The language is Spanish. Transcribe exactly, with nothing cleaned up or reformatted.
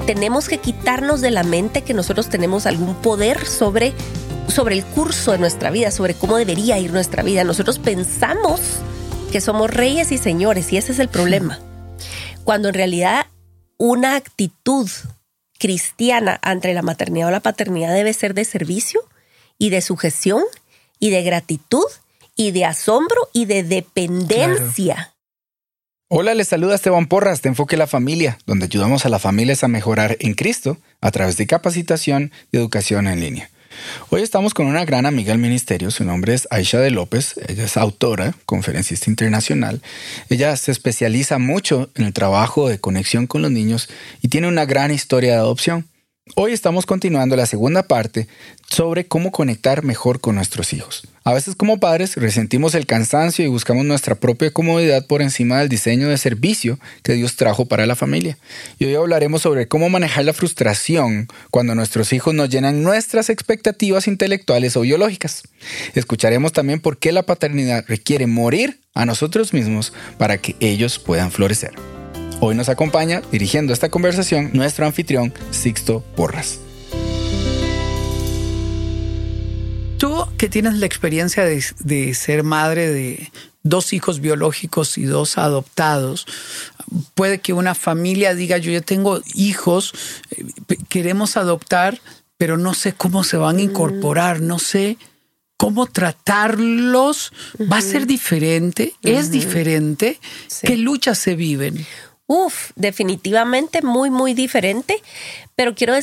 tenemos que quitarnos de la mente que nosotros tenemos algún poder sobre, sobre el curso de nuestra vida, sobre cómo debería ir nuestra vida. Nosotros pensamos que somos reyes y señores, y ese es el problema. Cuando en realidad una actitud cristiana ante la maternidad o la paternidad debe ser de servicio y de sujeción y de gratitud y de asombro y de dependencia. Claro. Hola, les saluda Esteban Porras de Enfoque a la Familia, donde ayudamos a las familias a mejorar en Cristo a través de capacitación y educación en línea. Hoy estamos con una gran amiga del ministerio. Su nombre es Aisha de López. Ella es autora, conferencista internacional. Ella se especializa mucho en el trabajo de conexión con los niños y tiene una gran historia de adopción. Hoy estamos continuando la segunda parte sobre cómo conectar mejor con nuestros hijos. A veces como padres resentimos el cansancio y buscamos nuestra propia comodidad por encima del diseño de servicio que Dios trajo para la familia. Y hoy hablaremos sobre cómo manejar la frustración cuando nuestros hijos no llenan nuestras expectativas intelectuales o biológicas. Escucharemos también por qué la paternidad requiere morir a nosotros mismos para que ellos puedan florecer. Hoy nos acompaña, dirigiendo esta conversación, nuestro anfitrión, Sixto Porras. Tú que tienes la experiencia de, de ser madre de dos hijos biológicos y dos adoptados, puede que una familia diga, yo ya tengo hijos, queremos adoptar, pero no sé cómo se van a incorporar, no sé cómo tratarlos. Uh-huh. ¿Va a ser diferente? Uh-huh. ¿Es diferente? Sí. ¿Qué luchas se viven? Uf, definitivamente muy, muy diferente. Pero quiero